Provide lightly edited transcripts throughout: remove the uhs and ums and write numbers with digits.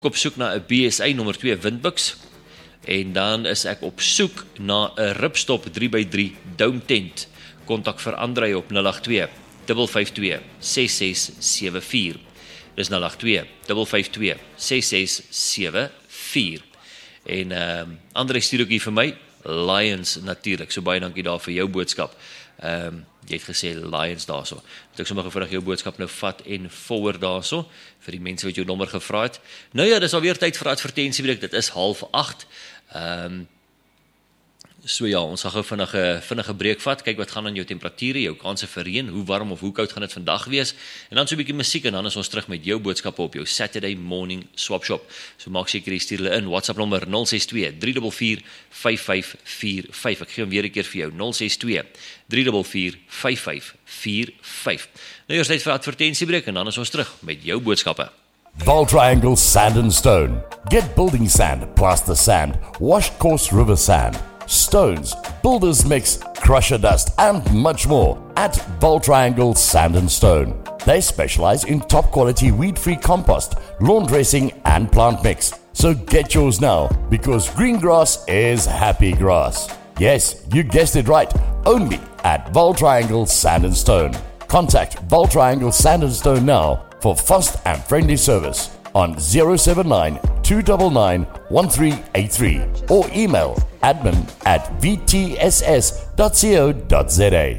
Op soek na 'n BSA nommer 2 windbuks en dan is ek op soek na 'n ripstop 3x3 dome tent. Kontak vir Andrei op 082 552 6674. Dis 082 552 6674. En Andrei stuur ook hier vir my Lions natuurlik. So baie dankie daar vir jou boodskap. Jy het gesê Lions daarso. Het ek sommer vinnig jou boodskap nou vat en forward daarso vir die mense wat jou nommer gevra het. Nou ja, dis alweer tyd vir advertensiebreek. Dit is 7:30. So ja, ons gaan gou vinnige breek vat. Kyk wat gaan aan jou temperature, jou kanse vir reën, hoe warm of hoe koud gaan dit vandag wees. En dan so 'n bietjie musiek en dan is ons terug met jou boodskappe op jou Saturday morning swap shop. So maak seker jy stuur hulle in. WhatsApp nommer 062 344 5545. Ek gee hom weer 'n keer vir jou. 062 344 5545. Nou eers tyd vir advertensiebreek en dan is ons terug met jou boodskappe. Val Triangle Sand and Stone. Get building sand, plaster sand, washed coarse river sand, stones, builder's mix, crusher dust, and much more at Val Triangle Sand and Stone. They specialize in top quality weed-free compost, lawn dressing, and plant mix. So get yours now, because green grass is happy grass. Yes, you guessed it right. Only at Val Triangle Sand and Stone. Contact Val Triangle Sand and Stone now for fast and friendly service on 079 299 1383 or email admin@vtss.co.za.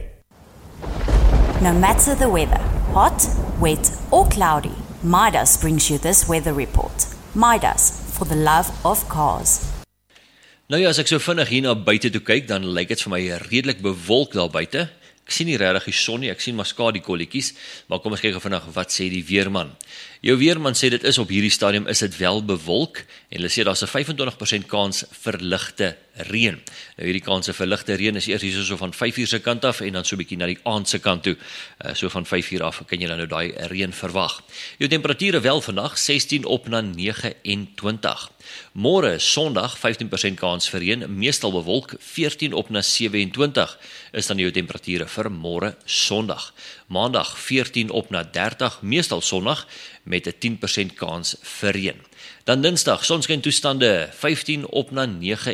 No matter the weather, hot, wet or cloudy, Midas brings you this weather report. Midas, for the love of cars. Nou ja, as ek so vinnig hier na buite toe kyk, dan lyk dit vir my redelik bewolk daar buite. Ek sien nie regtig die son nie, ek sien maar skadukolletjies, maar kom ons kyk vandag wat sê die weerman. Jou weerman sê dit is op hierdie stadium is dit wel bewolk en hulle sê daar's 'n 25% kans vir ligte reën. Nou hierdie kans vir ligte reën is eers hier so van 5:00 se kant af en dan so 'n bietjie na die aand se kant toe. So van 5:00 af kan jy dan nou daai reën verwag. Jou temperature wel vandag 16 op na 29. Môre Sondag 15% kans vir reën, meestal bewolk 14 op na 27 is dan jou temperature vir môre Sondag. Maandag 14 op na 30, meestal sonnig met 'n 10% kans vir reën. Dan Dinsdag sonskyn toestande 15 op na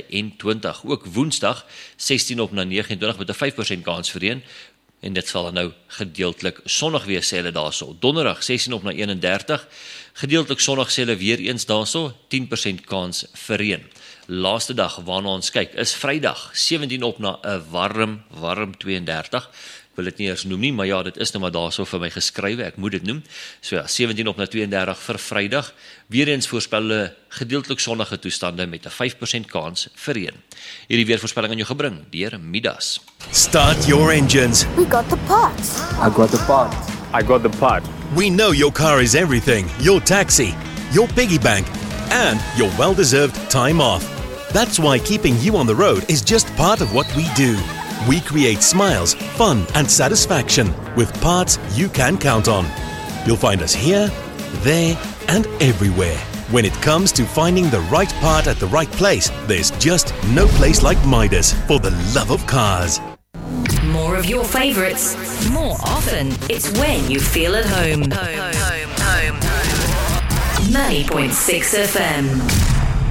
29, ook Woensdag 16 op na 29 met 'n 5% kans vir reën. En dit sal dan nou gedeeltelik sonnig wees, sê hulle daarso. Donderdag 16 op na 31, gedeeltelik sonnig sê hulle weer eens daarso, 10% kans vir reën. Laaste dag waarna ons kyk is Vrydag 17 op na 'n warm 32. Ek wil dit nie eers noem nie, maar ja, dit is nou maar daarso vir my geskrywe, ek moet dit noem. So ja, 17 op na 32 vir Vrydag. Weer eens voorspel hulle gedeeltelik sonnige toestande met 'n 5% kans vir reën. Hierdie weervoorspelling aan jou gebring deur Midas. Start your engines. We got the parts. I got the part. I got the part. We know your car is everything. Your taxi, your piggy bank, and your well-deserved time off. That's why keeping you on the road is just part of what we do. We create smiles, fun, and satisfaction with parts you can count on. You'll find us here, there, and everywhere. When it comes to finding the right part at the right place, there's just no place like Midas for the love of cars. More of your favourites, more often. It's when you feel at home. 90.6 FM.